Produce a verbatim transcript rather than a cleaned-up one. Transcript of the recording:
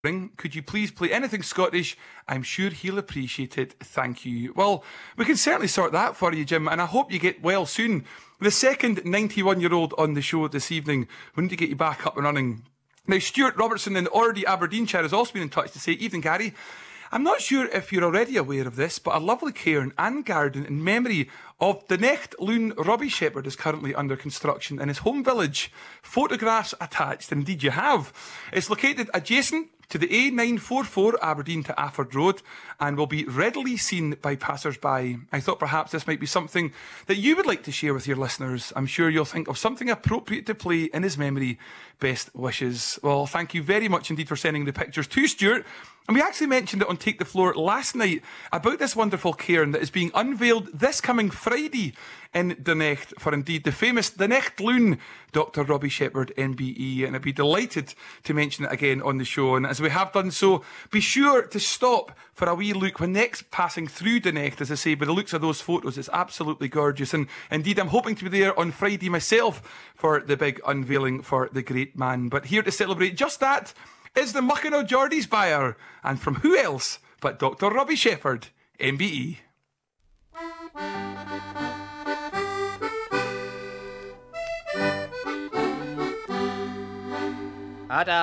Could you please play anything Scottish? I'm sure he'll appreciate it. Thank you. Well, we can certainly sort that for you, Jim, and I hope you get well soon. The second ninety-one-year-old on the show this evening. We need to get you back up and running. Now, Stuart Robertson in Already Aberdeenshire has also been in touch to say, "Evening, Gary. I'm not sure if you're already aware of this, but a lovely cairn and garden in memory of the Necht Loon Robbie Shepherd is currently under construction in his home village. Photographs attached." Indeed, you have. It's located adjacent to the A nine forty-four Aberdeen to Afford Road and will be readily seen by passers-by. I thought perhaps this might be something that you would like to share with your listeners. I'm sure you'll think of something appropriate to play in his memory. Best wishes. Well, thank you very much indeed for sending the pictures to Stuart. And we actually mentioned it on Take the Floor last night about this wonderful cairn that is being unveiled this coming Friday in the Necht for indeed the famous The Necht Loon, Doctor Robbie Shepherd, M B E. And I'd be delighted to mention it again on the show. And as we have done so, be sure to stop for a wee look when next passing through the Necht. As I say, by the looks of those photos, it's absolutely gorgeous. And indeed, I'm hoping to be there on Friday myself for the big unveiling for the great man. But here to celebrate just that is the Mucking O'Geordie's buyer, and from who else but Doctor Robbie Shepherd, M B E. Ada